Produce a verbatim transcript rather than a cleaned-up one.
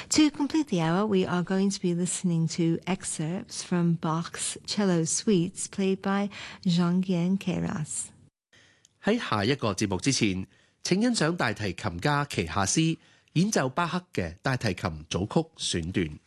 To complete the hour, we are going to be listening to excerpts from Bach's cello suites played by Jean-Guyen Queyras. 喺下一個節目之前，請欣賞大提琴家旗下斯演奏巴克嘅大提琴組曲選段。